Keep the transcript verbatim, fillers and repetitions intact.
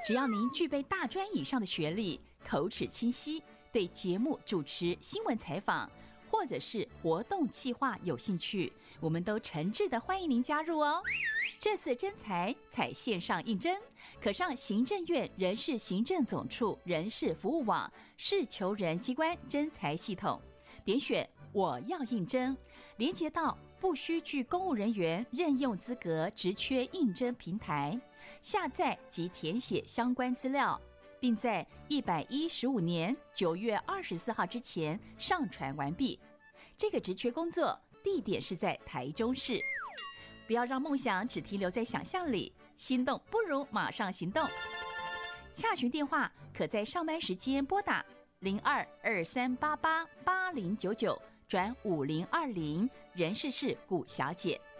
只要您具备大专以上的学历，口齿清晰，对节目主持、新闻采访或者是活动企划有兴趣，我们都诚挚的欢迎您加入哦。这次征才采线上应征，可上行政院人事行政总处人事服务网事求人机关征才系统，点选我要应征，连接到不需具公务人员任用资格职缺应征平台，下载及填写相关资料，并在一百一十五年九月二十四号之前上传完毕。这个职缺工作地点是在台中市。不要让梦想只停留在想象里，心动不如马上行动。洽询电话可在上班时间拨打零二二三八八八零九九转五零二零，人事室古小姐。